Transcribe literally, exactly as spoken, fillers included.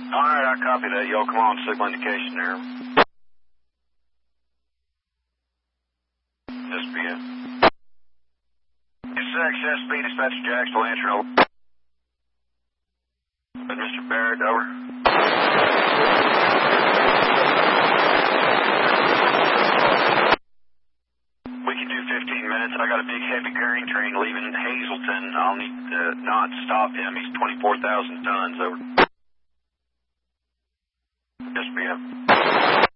Alright, I copy that. Y'all come on, signal indication there. S B M. It's access speed, dispatcher Jacksonville, answer over. And Mister Barrett, over. We can do fifteen minutes. I got a big heavy grain train leaving Hazleton. I'll need to not stop him. He's twenty-four thousand tons, over. S B M.